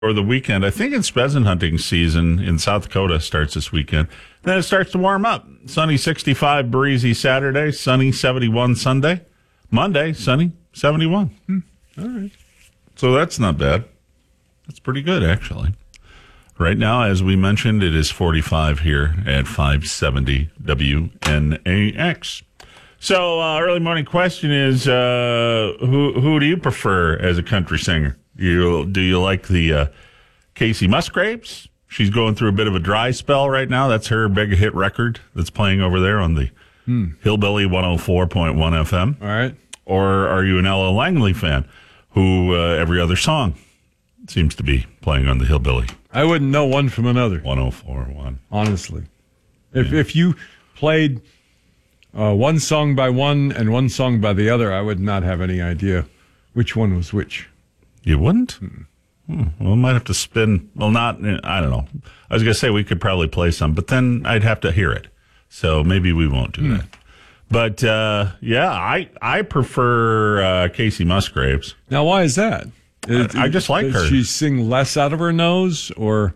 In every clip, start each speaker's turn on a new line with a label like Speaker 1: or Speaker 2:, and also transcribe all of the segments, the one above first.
Speaker 1: or the weekend. I think it's pheasant hunting season in South Dakota starts this weekend. Then it starts to warm up. Sunny 65, breezy Saturday, sunny 71 Sunday. Monday, sunny 71.
Speaker 2: All right.
Speaker 1: So that's not bad. That's pretty good, actually. Right now, as we mentioned, it is 45 here at 570 WNAX. So, early morning question is, who do you prefer as a country singer? Do you like the Casey Musgraves? She's going through a bit of a dry spell right now. That's her big hit record that's playing over there on the Hillbilly 104.1 FM.
Speaker 2: All right.
Speaker 1: Or are you an Ella Langley fan who every other song seems to be playing on the Hillbilly?
Speaker 2: I wouldn't know one from another.
Speaker 1: 104.1.
Speaker 2: Honestly. If you played one song by one and one song by the other, I would not have any idea which one was which.
Speaker 1: You wouldn't? Well, we might have to spin. Well, I don't know. I was going to say we could probably play some, but then I'd have to hear it. So maybe we won't do that. But, I prefer Casey Musgraves.
Speaker 2: Now, why is that?
Speaker 1: I just like her.
Speaker 2: Does she sing less out of her nose, or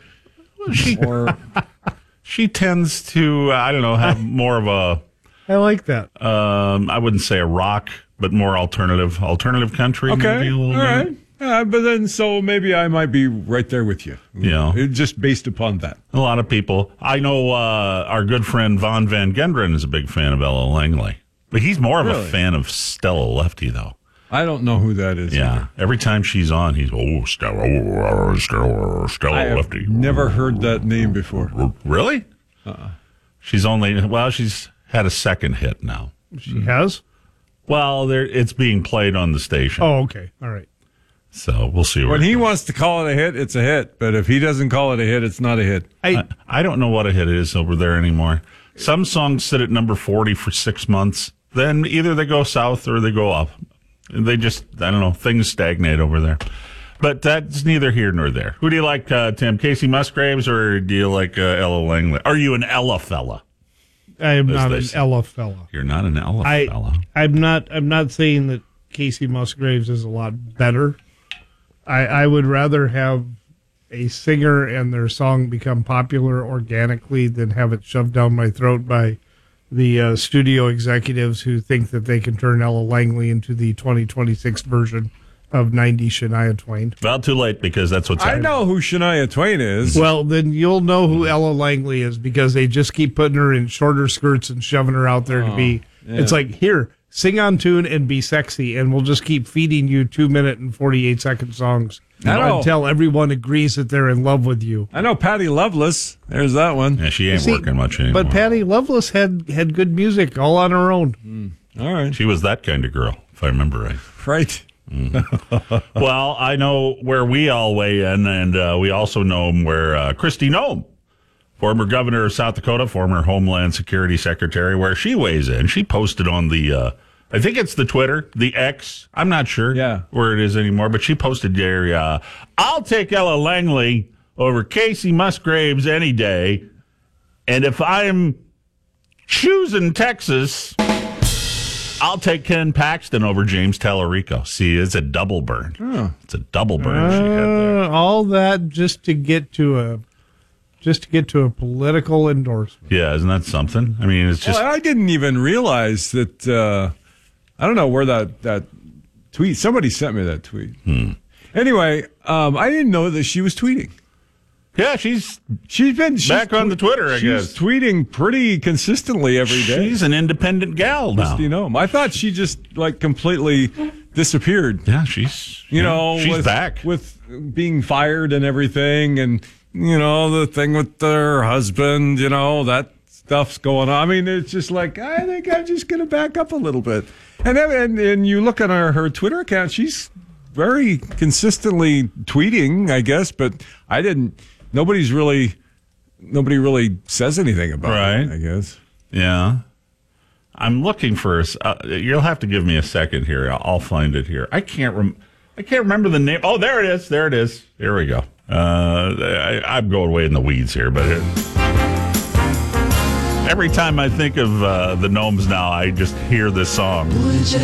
Speaker 1: she tends to, have more of a...
Speaker 3: I like that.
Speaker 1: I wouldn't say a rock, but more alternative country.
Speaker 2: Okay,
Speaker 1: maybe a little
Speaker 2: all right. But then, so maybe I might be right there with you.
Speaker 1: Yeah.
Speaker 2: Just based upon that.
Speaker 1: A lot of people. I know our good friend Von Van Genderen is a big fan of Ella Langley. But he's more of a fan of Stella Lefty, though.
Speaker 2: I don't know who that is.
Speaker 1: Yeah.
Speaker 2: Either.
Speaker 1: Every time she's on, he's, Stella Lefty.
Speaker 2: I've never heard that name before.
Speaker 1: Really? She's had a second hit now.
Speaker 3: She has?
Speaker 1: Well, it's being played on the station.
Speaker 3: Oh, okay. All right.
Speaker 1: So we'll see.
Speaker 2: When he wants to call it a hit, it's a hit. But if he doesn't call it a hit, it's not a hit.
Speaker 1: I don't know what a hit is over there anymore. Some songs sit at number 40 for 6 months. Then either they go south or they go up. They just, I don't know, things stagnate over there. But that's neither here nor there. Who do you like, Tim? Casey Musgraves, or do you like Ella Langley? Are you an Ella fella?
Speaker 3: I am not an Ella fella.
Speaker 1: You're not an Ella fella.
Speaker 3: I'm not saying that Casey Musgraves is a lot better. I would rather have a singer and their song become popular organically than have it shoved down my throat by the studio executives who think that they can turn Ella Langley into the 2026 version of 90s Shania Twain.
Speaker 1: Well, too late, because that's what's happening.
Speaker 2: I know who Shania Twain is.
Speaker 3: Well, then you'll know who Ella Langley is, because they just keep putting her in shorter skirts and shoving her out there to be... Yeah. It's like, here, sing on tune and be sexy, and we'll just keep feeding you 2-minute and 48-second songs until everyone agrees that they're in love with you.
Speaker 2: I know Patty Loveless. There's that one.
Speaker 1: Yeah, she ain't working much anymore.
Speaker 3: But Patty Loveless had good music all on her own.
Speaker 2: All right.
Speaker 1: She was that kind of girl, if I remember right.
Speaker 2: Right.
Speaker 1: Well, I know where we all weigh in, and we also know where Kristi Noem, former governor of South Dakota, former Homeland Security Secretary, where she weighs in. She posted on the, I think it's the Twitter, the X. I'm not sure where it is anymore, but she posted there, I'll take Ella Langley over Casey Musgraves any day, and if I'm choosing Texas, I'll take Ken Paxton over James Tallarico. See, it's a double burn.
Speaker 2: Oh.
Speaker 1: It's a double burn she had there.
Speaker 3: All that just to get to a political endorsement.
Speaker 1: Yeah, isn't that something? I mean, it's just...
Speaker 2: Well, I didn't even realize that... I don't know where that tweet... Somebody sent me that tweet. Anyway, I didn't know that she was tweeting.
Speaker 1: Yeah, she's back on the Twitter, I guess.
Speaker 2: She's tweeting pretty consistently every day.
Speaker 1: She's an independent gal now.
Speaker 2: Kristi Noem. I thought she just completely disappeared.
Speaker 1: Yeah, she's back
Speaker 2: with being fired and everything, and the thing with her husband. That stuff's going on. I mean, it's just I think I'm just going to back up a little bit. And you look at her Twitter account, she's very consistently tweeting, I guess, but nobody really says anything about it, I guess.
Speaker 1: Yeah. I'm looking for you'll have to give me a second here. I'll find it here. I can't remember the name. Oh, there it is. Here we go. I'm going way in the weeds here, but every time I think of the Gnomes now, I just hear this song.
Speaker 4: Would you